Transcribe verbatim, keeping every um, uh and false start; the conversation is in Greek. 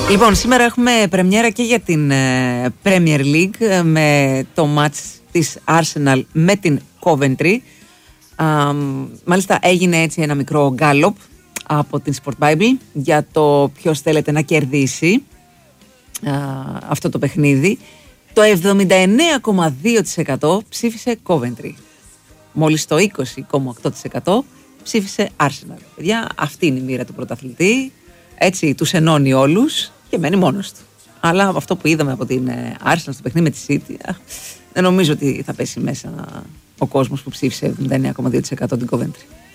Λοιπόν, σήμερα έχουμε πρεμιέρα και για την ε, Premier League με το μάτς της Arsenal με την Coventry. Α, μάλιστα έγινε έτσι ένα μικρό γκάλοπ από την Sport Bible για το ποιος θέλετε να κερδίσει α, αυτό το παιχνίδι. Το εβδομήντα εννέα κόμμα δύο τοις εκατό ψήφισε Coventry. Μόλις το είκοσι κόμμα οκτώ τοις εκατό ψήφισε Arsenal. Παιδιά, αυτή είναι η μοίρα του πρωταθλητή. Έτσι τους ενώνει όλους και μένει μόνος του. Αλλά αυτό που είδαμε από την Arsenal στο παιχνίδι με τη City, δεν νομίζω ότι θα πέσει μέσα ο κόσμος που ψήφισε εβδομήντα εννέα κόμμα δύο τοις εκατό την Coventry.